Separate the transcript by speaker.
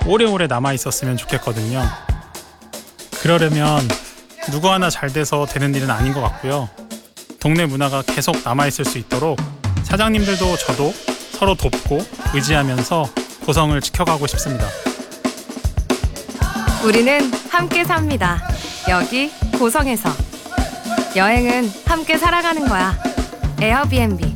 Speaker 1: 오래오래 남아 있었으면 좋겠거든요. 그러려면 누구 하나 잘 돼서 되는 일은 아닌 것 같고요. 동네 문화가 계속 남아 있을 수 있도록 사장님들도 저도 서로 돕고 의지하면서 고성을 지켜가고 싶습니다.
Speaker 2: 우리는 함께 삽니다. 여기 고성에서. 여행은 함께 살아가는 거야. 에어비앤비.